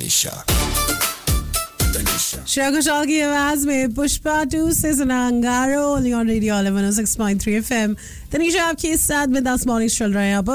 तनिषा श्रेया घोषाल की आवाज में पुष्पा 2 से सुना अंगारो ऑन रेडियो 106.3 FM। तनिषा आपके साथ में 10 मॉर्निंग चल रहे हैं अब